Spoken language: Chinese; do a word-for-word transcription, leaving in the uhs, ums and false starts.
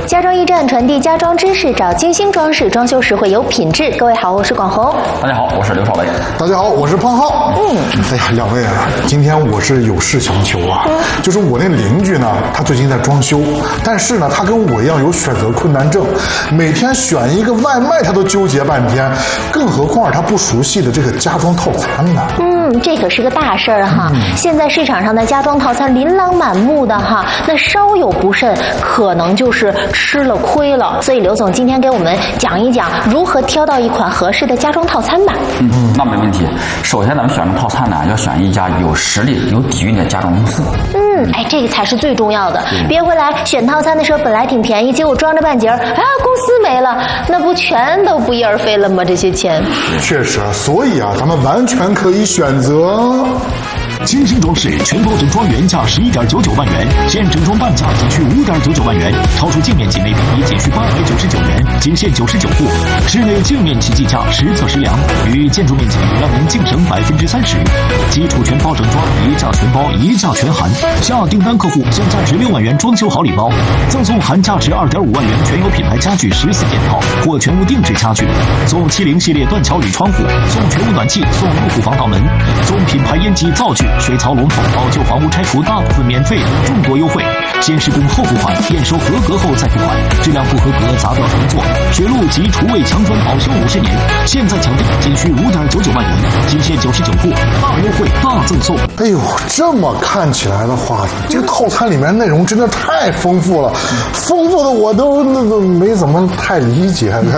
家装驿站传递家装知识，找精心装饰，装修时会有品质。各位好，我是广红。 大家好，我是刘少伟。 大家好，我是胖浩。嗯，哎呀，两位啊，今天我是有事相求啊。嗯、就是我那邻居呢，他最近在装修，但是呢，他跟我一样有选择困难症，每天选一个外卖他都纠结半天，更何况他不熟悉的这个家装套餐呢。 嗯，这可是个大事儿哈。嗯、现在市场上的家装套餐琳琅满目的哈，那稍有不慎，可能就是吃了亏了。所以刘总今天给我们讲一讲如何挑到一款合适的家装套餐吧。 嗯，那没问题。首先咱们选择套餐呢，要选一家有实力、有底蕴的家装公司。 嗯，哎，这个才是最重要的。别回来选套餐的时候本来挺便宜，结果装着半截儿，啊，公司没了，那不全都不翼而飞了吗？这些钱。 确实，所以啊，咱们完全可以选择。 精心装饰全包整装原价十一点九九万元，现整装半价仅需五点九九万元，超出净面积内比仅需八百九十九元，仅限九十九户。室内净面积计价实测实量，与建筑面积让您净省百分之三十。基础全包整装，一价全包，一价全含。下订单客户现价值六万元装修好礼包，赠送含价值二点五万元全有品牌家具十四件套或全屋定制家具，送七零系列断桥铝窗户，送全屋暖气，送入户防盗门，送品牌烟机灶具。水槽龙头，老旧房屋拆除大部分免费，众多优惠。先施工后付款，验收合格后再付款，质量不合格砸掉重做。水路及厨卫墙砖保修五十年，现在抢订仅需五点九九万元，仅限九十九户，大优惠大赠送。 哎呦，这么看起来的话，这个套餐里面内容真的太丰富了，丰富的我都那个没怎么太理解。